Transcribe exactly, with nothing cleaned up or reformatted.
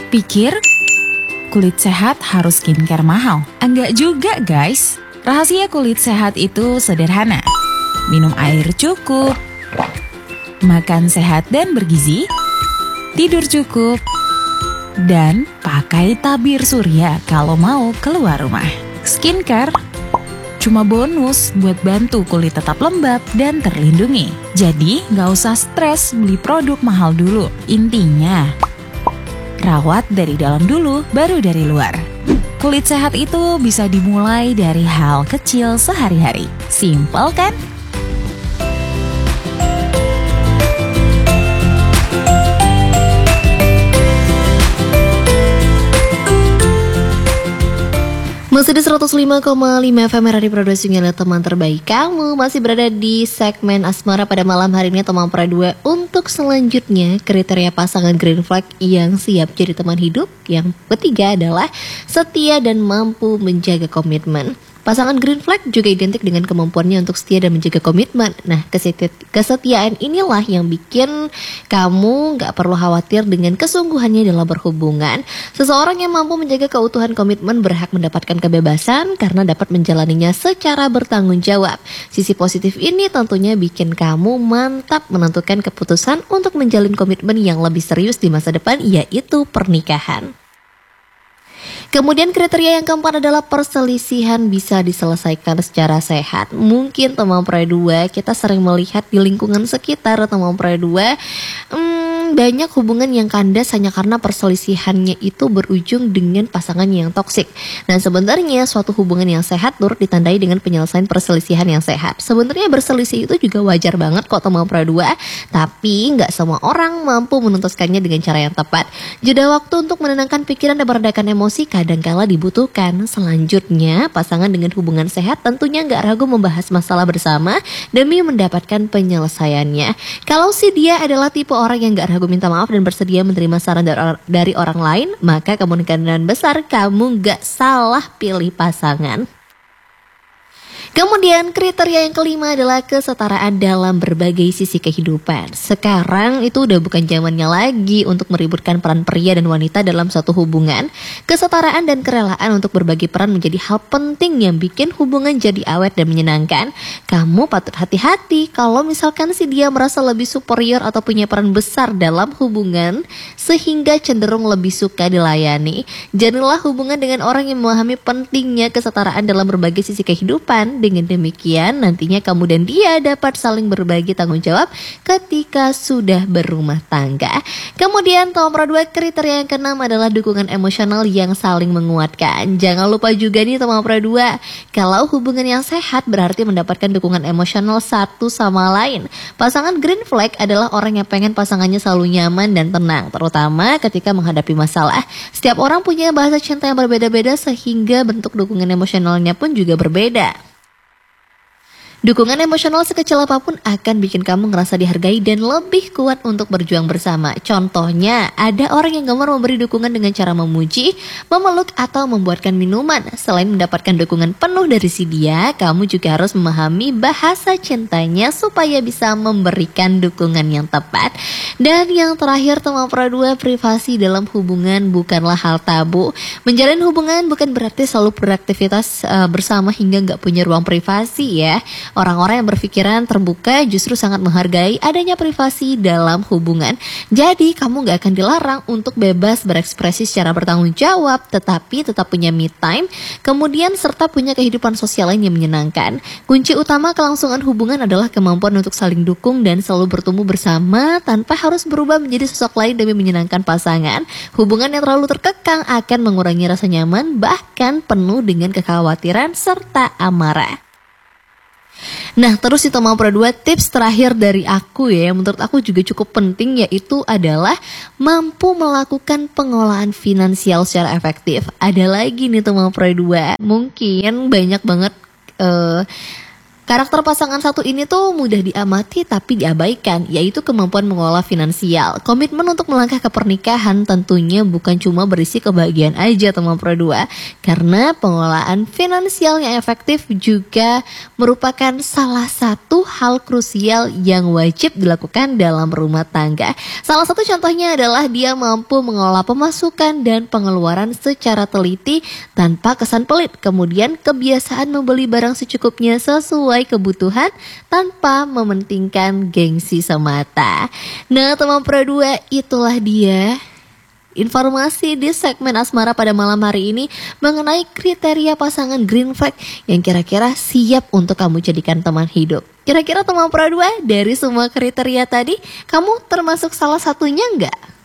Pikir kulit sehat harus skincare mahal? Enggak juga guys. Rahasia kulit sehat itu sederhana. Minum air cukup, makan sehat dan bergizi, tidur cukup, dan pakai tabir surya kalau mau keluar rumah. Skincare cuma bonus buat bantu kulit tetap lembab dan terlindungi. Jadi nggak usah stres beli produk mahal dulu. Intinya, rawat dari dalam dulu, baru dari luar. Kulit sehat itu bisa dimulai dari hal kecil sehari-hari. Simpel kan? Masih di seratus lima koma lima F M Radio Produksinya teman terbaik kamu. Masih berada di segmen Asmara pada malam hari ini teman Pra dua. Untuk selanjutnya kriteria pasangan green flag yang siap jadi teman hidup. Yang ketiga adalah setia dan mampu menjaga komitmen. Pasangan green flag juga identik dengan kemampuannya untuk setia dan menjaga komitmen. Nah, kesetiaan inilah yang bikin kamu gak perlu khawatir dengan kesungguhannya dalam berhubungan. Seseorang yang mampu menjaga keutuhan komitmen berhak mendapatkan kebebasan karena dapat menjalaninya secara bertanggung jawab. Sisi positif ini tentunya bikin kamu mantap menentukan keputusan untuk menjalin komitmen yang lebih serius di masa depan, yaitu pernikahan. Kemudian kriteria yang keempat adalah perselisihan bisa diselesaikan secara sehat. Mungkin teman Pra dua kita sering melihat di lingkungan sekitar teman Pra dua hmm, banyak hubungan yang kandas hanya karena perselisihannya itu berujung dengan pasangan yang toksik. Dan sebenarnya suatu hubungan yang sehat turut ditandai dengan penyelesaian perselisihan yang sehat. Sebenarnya berselisih itu juga wajar banget kok teman Pra dua, tapi nggak semua orang mampu menuntaskannya dengan cara yang tepat. Jeda waktu untuk menenangkan pikiran dan meredakan emosi kadangkala dibutuhkan. Selanjutnya, pasangan dengan hubungan sehat tentunya nggak ragu membahas masalah bersama demi mendapatkan penyelesaiannya. Kalau si dia adalah tipe orang yang nggak ragu minta maaf dan bersedia menerima saran dari orang lain, maka kemungkinan besar kamu nggak salah pilih pasangan. Kemudian kriteria yang kelima adalah kesetaraan dalam berbagai sisi kehidupan. Sekarang itu udah bukan zamannya lagi untuk meributkan peran pria dan wanita dalam suatu hubungan. Kesetaraan dan kerelaan untuk berbagi peran menjadi hal penting yang bikin hubungan jadi awet dan menyenangkan. Kamu patut hati-hati kalau misalkan si dia merasa lebih superior atau punya peran besar dalam hubungan sehingga cenderung lebih suka dilayani. Jadilah hubungan dengan orang yang memahami pentingnya kesetaraan dalam berbagai sisi kehidupan. Dengan demikian nantinya kamu dan dia dapat saling berbagi tanggung jawab ketika sudah berumah tangga. Kemudian nomor dua kriteria yang keenam adalah dukungan emosional yang saling menguatkan. Jangan lupa juga nih teman Pra dua, kalau hubungan yang sehat berarti mendapatkan dukungan emosional satu sama lain. Pasangan green flag adalah orang yang pengen pasangannya selalu nyaman dan tenang, terutama ketika menghadapi masalah. Setiap orang punya bahasa cinta yang berbeda-beda sehingga bentuk dukungan emosionalnya pun juga berbeda. Dukungan emosional sekecil apapun akan bikin kamu ngerasa dihargai dan lebih kuat untuk berjuang bersama. Contohnya, ada orang yang gemar memberi dukungan dengan cara memuji, memeluk, atau membuatkan minuman. Selain mendapatkan dukungan penuh dari si dia, kamu juga harus memahami bahasa cintanya supaya bisa memberikan dukungan yang tepat. Dan yang terakhir, teman Pra dua, privasi dalam hubungan bukanlah hal tabu. Menjalin hubungan bukan berarti selalu beraktivitas uh, bersama hingga gak punya ruang privasi ya. Orang-orang yang berpikiran terbuka justru sangat menghargai adanya privasi dalam hubungan. Jadi kamu gak akan dilarang untuk bebas berekspresi secara bertanggung jawab, tetapi tetap punya me time, kemudian serta punya kehidupan sosial lain yang menyenangkan. Kunci utama kelangsungan hubungan adalah kemampuan untuk saling dukung dan selalu bertumbuh bersama tanpa harus berubah menjadi sosok lain demi menyenangkan pasangan. Hubungan yang terlalu terkekang akan mengurangi rasa nyaman, bahkan penuh dengan kekhawatiran serta amarah. Nah, terus itu mau Pra dua, tips terakhir dari aku ya, yang menurut aku juga cukup penting, yaitu adalah mampu melakukan pengolahan finansial secara efektif. Ada lagi nih teman Pra dua, mungkin banyak banget uh, Karakter pasangan satu ini tuh mudah diamati tapi diabaikan, yaitu kemampuan mengolah finansial. Komitmen untuk melangkah ke pernikahan tentunya bukan cuma berisi kebahagiaan aja teman pro dua, karena pengolahan finansial yang efektif juga merupakan salah satu hal krusial yang wajib dilakukan dalam rumah tangga. Salah satu contohnya adalah dia mampu mengolah pemasukan dan pengeluaran secara teliti tanpa kesan pelit. Kemudian kebiasaan membeli barang secukupnya sesuai kebutuhan tanpa mementingkan gengsi semata. Nah teman pro dua, itulah dia informasi di segmen Asmara pada malam hari ini mengenai kriteria pasangan green flag yang kira-kira siap untuk kamu jadikan teman hidup. Kira-kira teman pro dua, dari semua kriteria tadi, kamu termasuk salah satunya enggak?